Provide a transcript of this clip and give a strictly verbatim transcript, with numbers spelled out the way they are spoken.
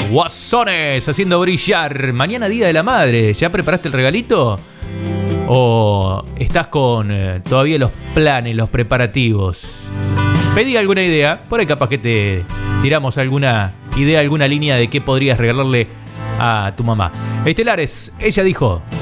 Guasones haciendo brillar. Mañana Día de la Madre. ¿Ya preparaste el regalito? ¿O estás con eh, todavía los planes, los preparativos? Pedí alguna idea. Por ahí capaz que te tiramos alguna idea, alguna línea de qué podrías regalarle a tu mamá. Estelares, ella dijo...